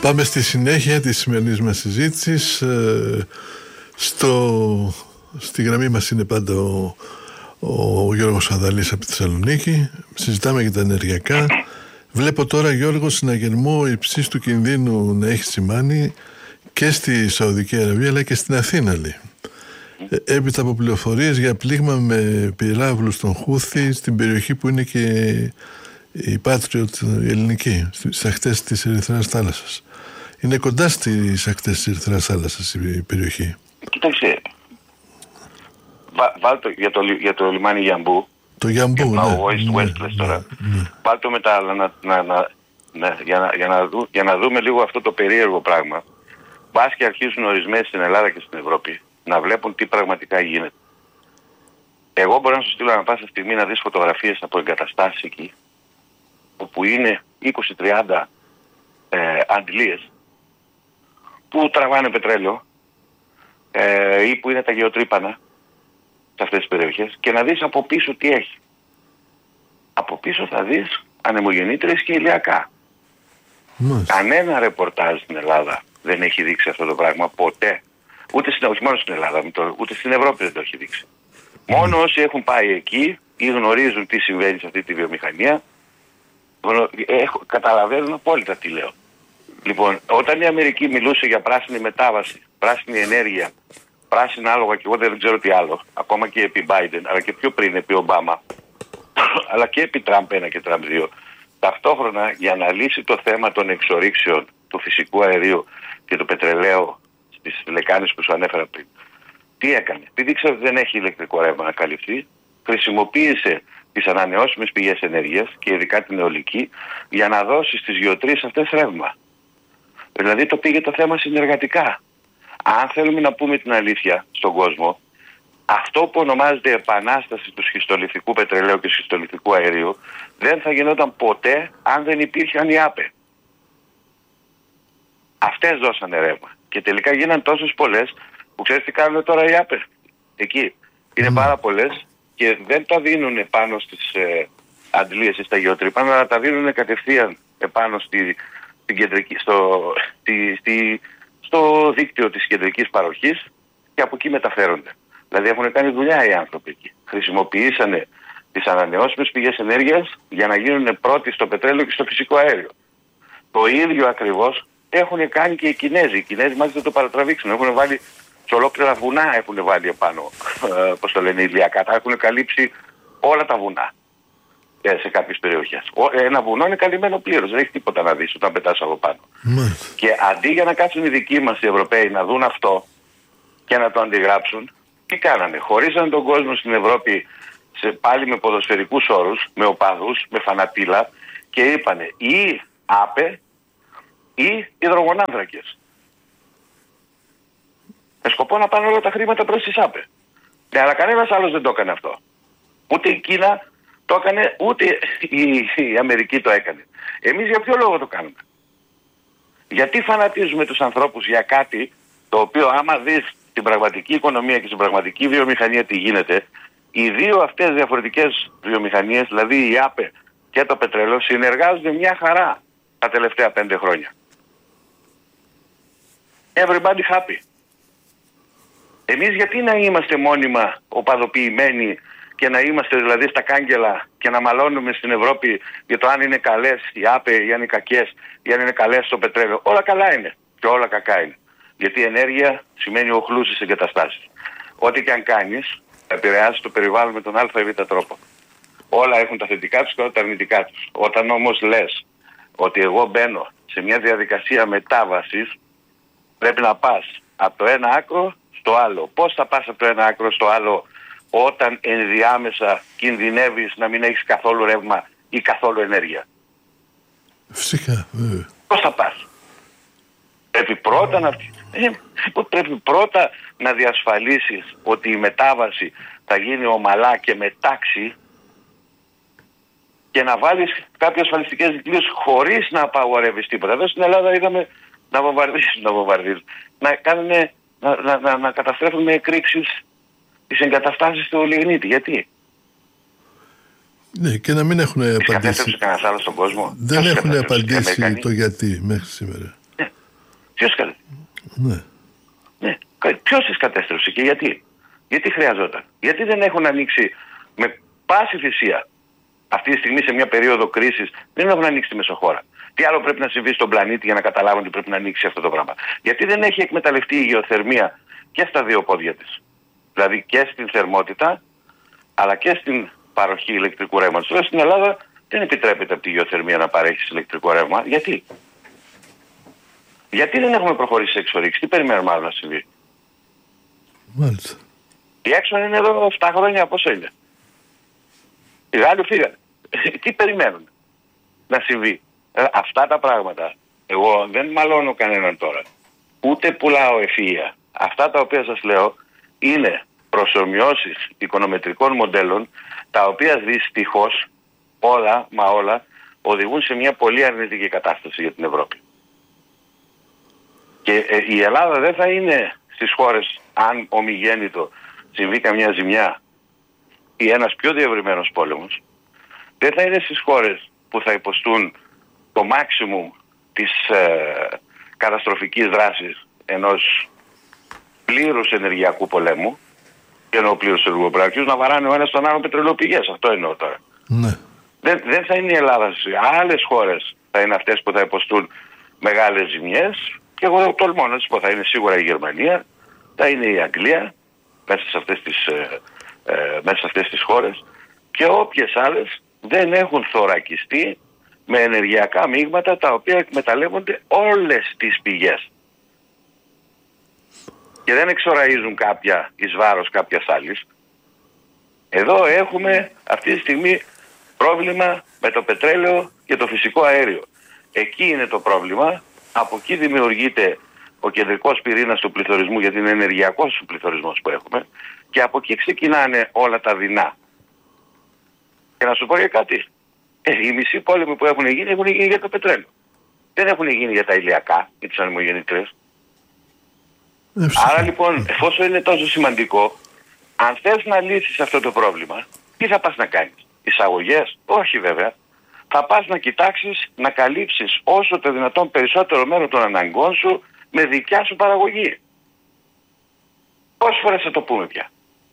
Πάμε στη συνέχεια της σημερινής μας συζήτησης. Στη γραμμή μας είναι πάντα ο Γιώργος Αδαλής από τη Θεσσαλονίκη. Συζητάμε για τα ενεργειακά. Βλέπω τώρα, Γιώργο, συναγερμό υψής του κινδύνου να έχει σημάνει και στη Σαουδική Αραβία αλλά και στην Αθήνα, λέει. Έπειτα από πληροφορίες για πλήγμα με πυράβλους των Χούθη στην περιοχή που είναι και η Patriot η ελληνική, στις ακτές της Ερυθράς Θάλασσας. Είναι κοντά στις ακτές της Ερυθράς Θάλασσας η περιοχή. Κοίταξε, βάλτε για το λιμάνι Γιαμπού. Το Γιαμπού, West λες τώρα. Βάλτε μετά για να δούμε λίγο αυτό το περίεργο πράγμα. Μπας και αρχίζουν ορισμένοι στην Ελλάδα και στην Ευρώπη να βλέπουν τι πραγματικά γίνεται. Εγώ μπορώ να σου στείλω ανά πάσα στιγμή να δεις φωτογραφίες από εγκαταστάσεις εκεί, όπου είναι 20-30 αντιλίες που τραβάνε πετρέλαιο ή που είναι τα γεωτρύπανα σε αυτές τις περιοχές, και να δεις από πίσω τι έχει. Από πίσω θα δεις ανεμογεννήτρες και ηλιακά. Κανένα ρεπορτάζ στην Ελλάδα δεν έχει δείξει αυτό το πράγμα ποτέ. Όχι μόνο στην Ελλάδα, ούτε στην Ευρώπη δεν το έχει δείξει. Μόνο όσοι έχουν πάει εκεί ή γνωρίζουν τι συμβαίνει σε αυτή τη βιομηχανία, καταλαβαίνουν απόλυτα τι λέω. Λοιπόν, όταν η Αμερική μιλούσε για πράσινη μετάβαση, πράσινη ενέργεια, πράσινα άλογα και εγώ δεν ξέρω τι άλλο, ακόμα και επί Biden, αλλά και πιο πριν επί Ομπάμα, αλλά και επί Τραμπ 1 και Τραμπ 2, ταυτόχρονα για να λύσει το θέμα των εξορίξεων του φυσικού αερίου και του πετρελαίου στις λεκάνες που σου ανέφερα πριν, τι έκανε? Επειδή ήξερε ότι δεν έχει ηλεκτρικό ρεύμα να καλυφθεί, χρησιμοποίησε τις ανανεώσιμες πηγές ενέργειας και ειδικά την αιωλική για να δώσει στις γεωτρήσεις αυτές ρεύμα. Δηλαδή το πήγε το θέμα συνεργατικά. Αν θέλουμε να πούμε την αλήθεια στον κόσμο, αυτό που ονομάζεται επανάσταση του σχιστολιθικού πετρελαίου και σχιστολιθικού αερίου δεν θα γινόταν ποτέ αν δεν υπήρχαν οι ΑΠΕ. Αυτές δώσανε ρεύμα. Και τελικά γίναν τόσες πολλές που ξέρεις τι κάνουν τώρα οι ΑΠΕ. Εκεί είναι πάρα πολλές και δεν τα δίνουν πάνω στις αντλίες ή στα γεωτρύπανα, αλλά τα δίνουν κατευθείαν επάνω στο δίκτυο της κεντρικής παροχής και από εκεί μεταφέρονται. Δηλαδή έχουν κάνει δουλειά οι άνθρωποι εκεί. Χρησιμοποιήσανε τις ανανεώσιμες πηγές ενέργειας για να γίνουν πρώτοι στο πετρέλαιο και στο φυσικό αέριο. Το ίδιο ακριβώς έχουν κάνει και οι Κινέζοι. Οι Κινέζοι μάλιστα το παρατραβήξουν. Έχουν βάλει σε ολόκληρα βουνά, έχουν βάλει επάνω, πώς το λένε, ηλιακά. Τα έχουν καλύψει όλα τα βουνά σε κάποιες περιοχές. Ένα βουνό είναι καλυμμένο πλήρως. Δεν έχει τίποτα να δεις όταν πετάς από πάνω. Και αντί για να κάτσουν οι δικοί μας οι Ευρωπαίοι να δουν αυτό και να το αντιγράψουν, τι κάνανε? Χωρίσαν τον κόσμο στην Ευρώπη πάλι με ποδοσφαιρικούς όρους, με οπαδούς, με φανατήλα, και είπανε ή ΑΠΕ ή υδρογονάνθρακες. Με σκοπό να πάνε όλα τα χρήματα προς τις ΑΠΕ. Αλλά κανένας άλλος δεν το έκανε αυτό. Ούτε η Κίνα το έκανε, ούτε η Αμερική το έκανε. Εμείς για ποιο λόγο το κάνουμε? Γιατί φανατίζουμε τους ανθρώπους για κάτι το οποίο, άμα δεις την πραγματική οικονομία και στην πραγματική βιομηχανία τι γίνεται, οι δύο αυτές διαφορετικές βιομηχανίες, δηλαδή η ΑΠΕ και το πετρέλαιο, συνεργάζονται μια χαρά τα τελευταία 5 χρόνια. Everybody happy. Εμείς γιατί να είμαστε μόνιμα οπαδοποιημένοι και να είμαστε δηλαδή στα κάγκελα και να μαλώνουμε στην Ευρώπη για το αν είναι καλές οι ΑΠΕ ή αν είναι κακές ή αν είναι καλές το πετρέλαιο? Όλα καλά είναι και όλα κακά είναι. Γιατί η ενέργεια σημαίνει οχλούσεις εγκαταστάσεις. Ό,τι και αν κάνεις επηρεάζει το περιβάλλον με τον α ή β τρόπο. Όλα έχουν τα θετικά τους και όλα τα αρνητικά τους. Όταν όμως λες ότι εγώ μπαίνω σε μια διαδικασία μετάβασης, πρέπει να πας από το ένα άκρο στο άλλο. Πώς θα πας από το ένα άκρο στο άλλο όταν ενδιάμεσα κινδυνεύεις να μην έχεις καθόλου ρεύμα ή καθόλου ενέργεια? Φυσικά, βέβαια. Πώς θα πας? Πρέπει πρώτα να διασφαλίσεις ότι η μετάβαση θα γίνει ομαλά και με τάξη και να βάλεις κάποιες ασφαλιστικές δικλείες χωρίς να απαγορεύεις τίποτα. Εδώ στην Ελλάδα είδαμε να βομβαρδίζουν, να καταστρέφουν με εκρήξεις τις εγκαταστάσεις του λιγνίτη. Γιατί? Ναι, και να μην έχουν απαντήσει. Κανένας άλλος στον κόσμο. Δεν έχουν απαντήσει το γιατί μέχρι σήμερα. Ποιος κατέστρεψε? Ναι. Ποιος τις κατέστρεψε και γιατί? Γιατί χρειαζόταν? Γιατί δεν έχουν ανοίξει με πάση θυσία αυτή τη στιγμή σε μια περίοδο κρίσης, δεν έχουν ανοίξει τη μεσοχώρα? Τι άλλο πρέπει να συμβεί στον πλανήτη για να καταλάβουν ότι πρέπει να ανοίξει αυτό το πράγμα? Γιατί δεν έχει εκμεταλλευτεί η γεωθερμία και στα δύο πόδια της? Δηλαδή και στην θερμότητα, αλλά και στην παροχή ηλεκτρικού ρεύματος. Τώρα στην Ελλάδα δεν επιτρέπεται από τη γεωθερμία να παρέχει ηλεκτρικό ρεύμα. Γιατί? Γιατί δεν έχουμε προχωρήσει σε εξορίξη? Τι περιμένουμε άλλο να συμβεί? Μάλιστα. Η Exxon είναι εδώ 7 χρόνια, πόσο είναι? Οι Γάλλοι φύγανε. Τι περιμένουν να συμβεί? Αυτά τα πράγματα, εγώ δεν μαλώνω κανέναν τώρα, ούτε πουλάω ευφυΐα. Αυτά τα οποία σας λέω είναι προσομοιώσεις οικονομετρικών μοντέλων, τα οποία δυστυχώς όλα οδηγούν σε μια πολύ αρνητική κατάσταση για την Ευρώπη. Και η Ελλάδα δεν θα είναι στις χώρες, αν ομιγέννητο συμβεί καμιά ζημιά ή ένας πιο διευρυμένος πόλεμος, δεν θα είναι στις χώρες που θα υποστούν το maximum της καταστροφικής δράσης ενός πλήρους ενεργειακού πολέμου, και εννοώ πλήρους ενεργειακού πολέμου, να βαράνε ο ένας τον άλλο πετρελαιοπηγές. Αυτό εννοώ τώρα. Ναι. Δεν θα είναι η Ελλάδα. Άλλες χώρες θα είναι αυτές που θα υποστούν μεγάλες ζημιές, και εγώ τολμώ να σας πω, θα είναι σίγουρα η Γερμανία, θα είναι η Αγγλία, μέσα σε αυτές τις χώρες, και όποιες άλλες δεν έχουν θωρακιστεί με ενεργειακά μείγματα τα οποία εκμεταλλεύονται όλες τις πηγές και δεν εξοραίζουν κάποια εις βάρος κάποιας άλλης. Εδώ έχουμε αυτή τη στιγμή πρόβλημα με το πετρέλαιο και το φυσικό αέριο. Εκεί είναι το πρόβλημα, από εκεί δημιουργείται ο κεντρικός πυρήνας του πληθωρισμού, γιατί είναι ενεργειακός ο πληθωρισμός που έχουμε, και από εκεί ξεκινάνε όλα τα δεινά. Και να σου πω για κάτι. Οι μισοί πόλεμοι που έχουν γίνει για το πετρέλαιο. Δεν έχουν γίνει για τα ηλιακά, για τις ανεμογεννήτριες. Άρα λοιπόν, εφόσον είναι τόσο σημαντικό, αν θες να λύσεις αυτό το πρόβλημα, τι θα πας να κάνεις? Εισαγωγές? Όχι βέβαια. Θα πας να κοιτάξεις να καλύψεις όσο το δυνατόν περισσότερο μέρο των αναγκών σου με δικιά σου παραγωγή. Πόσες φορές θα το πούμε πια?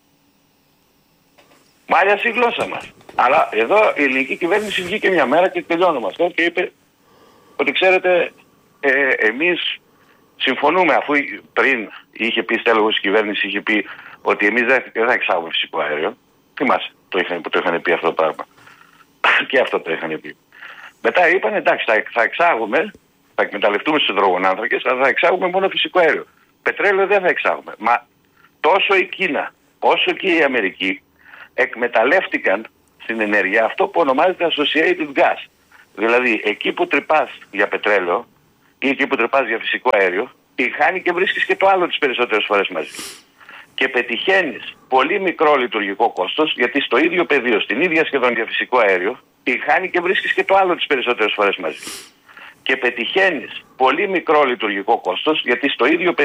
Μάλιασε η γλώσσα μας. Αλλά εδώ η ελληνική κυβέρνηση βγήκε μια μέρα, και τελειώνω με αυτό, και είπε ότι ξέρετε, εμείς συμφωνούμε, αφού πριν είχε πει στέλεχος της κυβέρνησης, είχε πει ότι εμείς δεν θα εξάγουμε φυσικό αέριο. Θυμάσαι που το είχαν πει αυτό το πράγμα. Και αυτό το είχαν πει. Μετά είπαν εντάξει, θα εξάγουμε, θα εκμεταλλευτούμε στους υδρογονάνθρακες, αλλά θα εξάγουμε μόνο φυσικό αέριο. Πετρέλαιο δεν θα εξάγουμε. Μα τόσο η Κίνα όσο και η Αμερική εκμεταλλεύτηκαν στην ενέργεια αυτό που ονομάζεται associated gas. Δηλαδή εκεί που τρυπάς για πετρέλαιο ή εκεί που τρυπάς για φυσικό αέριο, τη χάνει και βρίσκεις και το άλλο τις περισσότερες φορές μαζί. Και πετυχαίνεις πολύ μικρό λειτουργικό κόστος, γιατί στο ίδιο πεδίο, στην ίδια σχεδόν για φυσικό αέριο, τη χάνει και βρίσκεις και το άλλο τις περισσότερες φορές μαζί. Και πετυχαίνεις πολύ μικρό λειτουργικό κόστος, γιατί στο ίδιο πεδίο